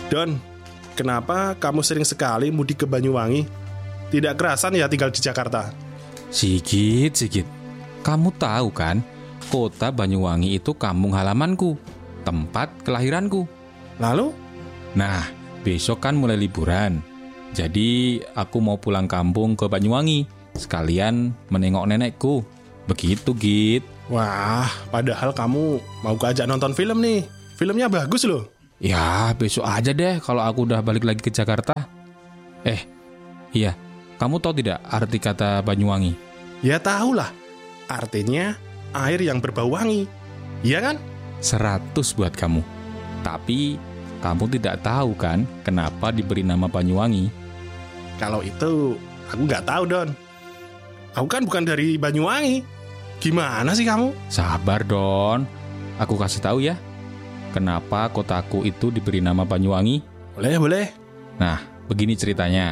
Don, kenapa kamu sering sekali mudik ke Banyuwangi? Tidak kerasan ya tinggal di Jakarta? Sigit. Kamu tahu kan, kota Banyuwangi itu kampung halamanku, tempat kelahiranku. Lalu? Nah, besok kan mulai liburan. Jadi aku mau pulang kampung ke Banyuwangi, sekalian menengok nenekku. Begitu, Git. Wah, padahal kamu mau ajak nonton film nih. Filmnya bagus loh. Ya, besok aja deh kalau aku udah balik lagi ke Jakarta. Iya, kamu tahu tidak arti kata Banyuwangi? Ya tahulah. Artinya air yang berbau wangi. Iya kan? 100 buat kamu. Tapi kamu tidak tahu kan kenapa diberi nama Banyuwangi? Kalau itu aku nggak tahu, Don. Aku kan bukan dari Banyuwangi. Gimana sih kamu? Sabar, Don. Aku kasih tahu ya. Kenapa kotaku itu diberi nama Banyuwangi? Boleh. Nah, begini ceritanya.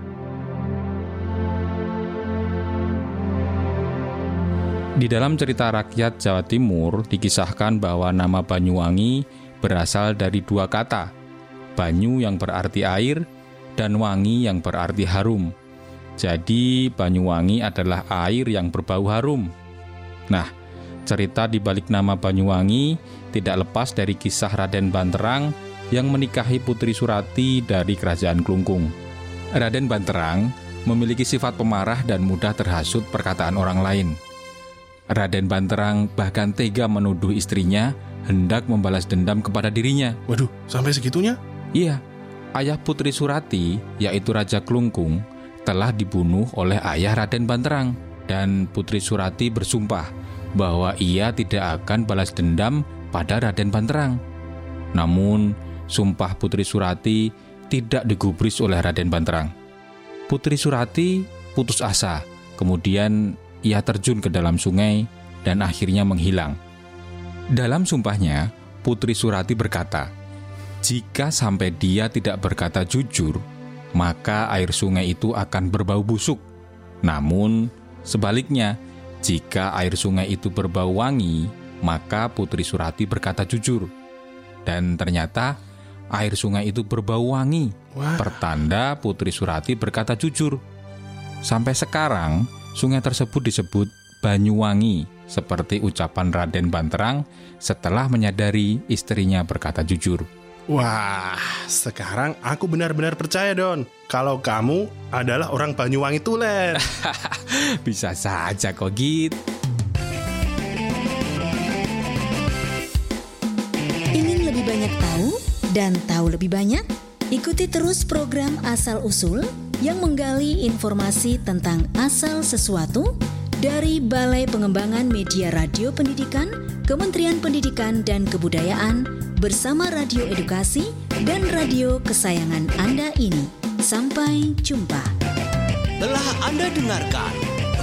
Di dalam cerita rakyat Jawa Timur dikisahkan bahwa nama Banyuwangi berasal dari 2 kata. Banyu yang berarti air dan wangi yang berarti harum. Jadi Banyuwangi adalah air yang berbau harum. Nah, cerita di balik nama Banyuwangi tidak lepas dari kisah Raden Banterang yang menikahi Putri Surati dari Kerajaan Klungkung. Raden Banterang memiliki sifat pemarah dan mudah terhasut perkataan orang lain. Raden Banterang bahkan tega menuduh istrinya hendak membalas dendam kepada dirinya. Waduh, sampai segitunya? Iya, ayah Putri Surati, yaitu Raja Klungkung, telah dibunuh oleh ayah Raden Banterang. Dan Putri Surati bersumpah bahwa ia tidak akan balas dendam pada Raden Banterang. Namun, sumpah Putri Surati tidak digubris oleh Raden Banterang. Putri Surati putus asa, kemudian ia terjun ke dalam sungai dan akhirnya menghilang. Dalam sumpahnya, Putri Surati berkata, jika sampai dia tidak berkata jujur, maka air sungai itu akan berbau busuk. Namun, sebaliknya, jika air sungai itu berbau wangi, maka Putri Surati berkata jujur. Dan ternyata air sungai itu berbau wangi. Wah. Pertanda Putri Surati berkata jujur. Sampai sekarang, sungai tersebut disebut Banyuwangi, seperti ucapan Raden Banterang setelah menyadari istrinya berkata jujur. Wah, sekarang aku benar-benar percaya, Don, kalau kamu adalah orang Banyuwangi tulen. Bisa saja kok, Git. Ingin lebih banyak tahu dan tahu lebih banyak? Ikuti terus program Asal Usul yang menggali informasi tentang asal sesuatu dari Balai Pengembangan Media Radio Pendidikan, Kementerian Pendidikan dan Kebudayaan bersama Radio Edukasi dan radio kesayangan Anda ini. Sampai jumpa. Telah Anda dengarkan